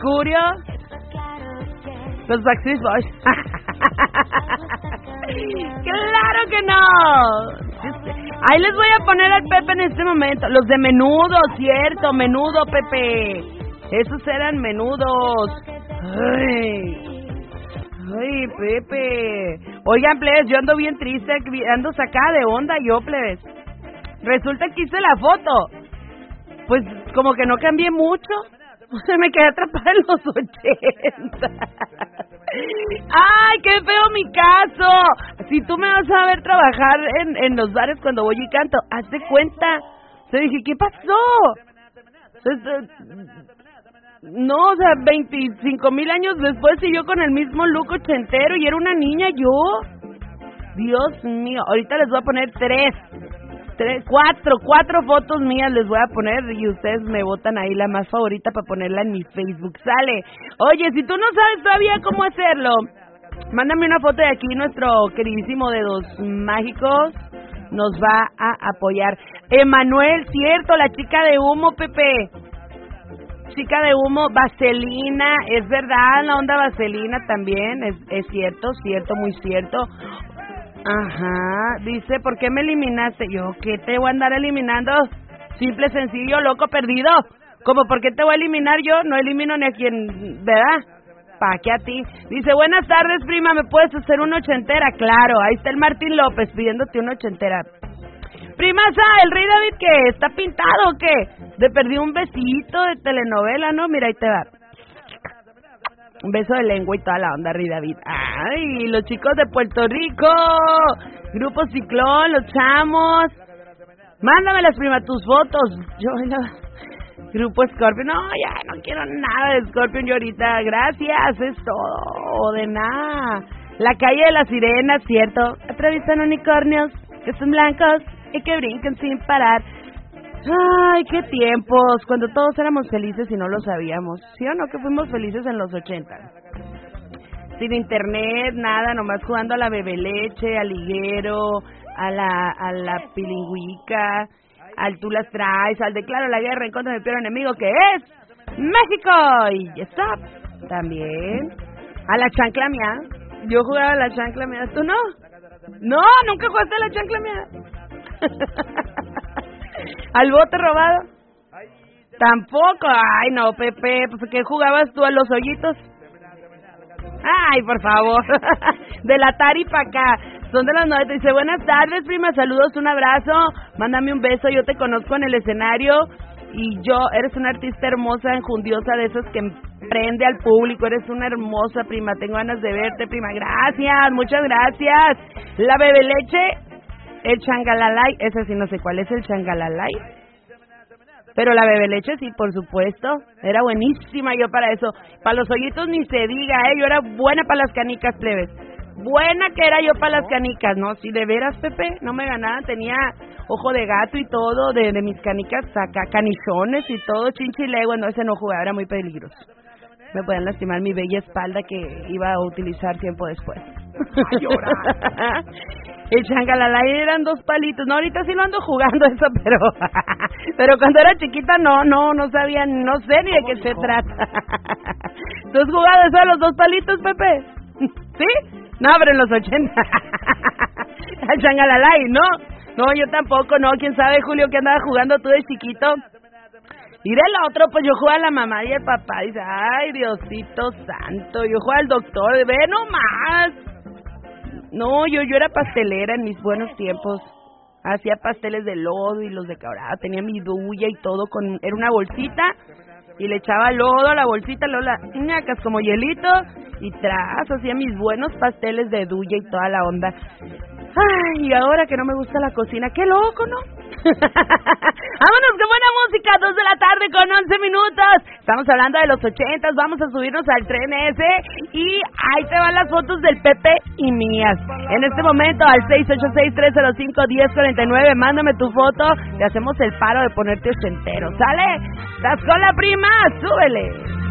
Mercurio, los Backstreet Boys. ¡Claro que no! Ahí les voy a poner al Pepe en este momento. Los de Menudo, cierto, Menudo, Pepe. Esos eran Menudos. Ay, Pepe. Oigan, plebes, yo ando bien triste, ando sacada de onda yo, plebes. Resulta que hice la foto. Pues como que no cambié mucho. Se me quedé atrapada en los 80. ¡Ay, qué feo mi caso! Si tú me vas a ver trabajar en los bares cuando voy y canto, hazte cuenta. Te dije, ¿qué pasó? No, o sea, 25,000 años después y yo con el mismo look ochentero y era una niña yo. Dios mío, ahorita les voy a poner cuatro fotos mías les voy a poner y ustedes me votan ahí la más favorita para ponerla en mi Facebook. Sale. Oye, si tú no sabes todavía cómo hacerlo, mándame una foto de aquí, nuestro queridísimo Dedos Mágicos nos va a apoyar. Emanuel, cierto, la chica de humo, Pepe. Chica de humo, Vaselina, es verdad, la onda Vaselina también, es cierto, muy cierto. Ajá, dice, ¿por qué me eliminaste? Yo, ¿qué te voy a andar eliminando? Simple, sencillo, loco, perdido. Como, ¿por qué te voy a eliminar yo? No elimino ni a quien, ¿verdad? ¿Pa' qué a ti? Dice, buenas tardes, prima, ¿me puedes hacer una ochentera? Claro, ahí está el Martín López pidiéndote una ochentera. Primaza, ¿el Rey David qué? ¿Está pintado o qué? Te perdí un besito de telenovela, ¿no? Mira, ahí te va. Un beso de lengua y toda la onda, Rey David. ¡Ay, los chicos de Puerto Rico! Grupo Ciclón, los chamos. Mándamelas, prima, tus fotos. Grupo Scorpion. No, ya no quiero nada de Scorpion yo ahorita. Gracias, es todo. De nada. La calle de las sirenas, ¿cierto? Atraviesan unicornios que son blancos y que brincan sin parar. Ay, qué tiempos, cuando todos éramos felices y no lo sabíamos. ¿Sí o no que fuimos felices en los 80? Sin internet, nada, nomás jugando a la bebeleche, al liguero, a la pilingüica, al tú las traes, al declaro la guerra en contra de mi peor enemigo, que es México. Y stop, también. A la chancla mía. Yo jugaba a la chancla mía, ¿tú no? No, nunca jugaste a la chancla mía. ¿Al bote robado? Tampoco. Ay, no, Pepe, pues ¿qué jugabas tú a los hoyitos? Ay, por favor. Del Atari para acá. Son de las 9. Dice, buenas tardes, prima, saludos, un abrazo. Mándame un beso, yo te conozco en el escenario. Y eres una artista hermosa, enjundiosa, de esas que prende al público. Eres una hermosa, prima, tengo ganas de verte, prima. Gracias, muchas gracias. La bebeleche, el changalalay, ese sí no sé cuál es el changalalay. Pero la bebeleche sí, por supuesto. Era buenísima yo para eso. Para los hoyitos ni se diga, yo era buena para las canicas, plebes. Buena que era yo para las canicas, ¿no? Si de veras, Pepe, no me ganaba, tenía ojo de gato y todo, de mis canicas, acá, canichones y todo, chinchilego, no, ese no jugaba, era muy peligroso. Me podían lastimar mi bella espalda que iba a utilizar tiempo después. El changalalay eran 2 palitos, no, ahorita sí lo ando jugando eso, pero cuando era chiquita no sabía, no sé ni de qué se trata. ¿Tú has jugado eso de los 2 palitos, Pepe? ¿Sí? No, pero en los 80. El changalalay, no, yo tampoco, no, quién sabe, Julio, que andaba jugando tú de chiquito. Y del otro, pues yo jugaba a la mamá y el papá, dice, ay, Diosito santo, yo jugaba al doctor, ve nomás. No, yo era pastelera en mis buenos tiempos. Hacía pasteles de lodo y los decoraba, tenía mi duya y todo, era una bolsita y le echaba lodo a la bolsita, luego la ñacas como hielito y hacía mis buenos pasteles de duya y toda la onda. Ay, y ahora que no me gusta la cocina, qué loco, ¿no? Vámonos con buena música, 2 de la tarde con 11 minutos. Estamos hablando de los 80s, vamos a subirnos al tren ese y ahí te van las fotos del Pepe y mías. En este momento al 686-305-1049, mándame tu foto, te hacemos el paro de ponerte ochentero, ¿sale? ¿Estás con la prima? ¡Súbele!